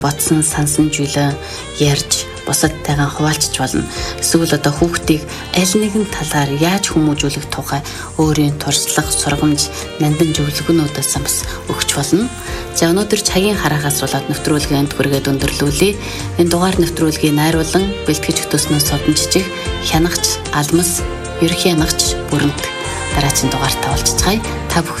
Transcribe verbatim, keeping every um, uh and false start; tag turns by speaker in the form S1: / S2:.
S1: бодсон сансан зүйлээ ярьж бусадтайгаа хуваалцж болно. Эсвэл одоо хүүхдийг аль нэгэн талаар яаж хүмүүжүүлэх тухай өөрийн туршлага, сургамж, нандин зөвлөгөөнүүдээс бас өгч болно. За өнөөдөр цагийн хараагаас болоод нэвтрүүлгийн хүргээд өндөрлүүлье. Энэ дугаар нэвтрүүлгийг найруулан бэлтгэж өгснөөс содон жижиг хянагч Алмас, ерөнхий хянагч Бүрэнт дараагийн дугаартаа уулзцгаая. Та бүхэн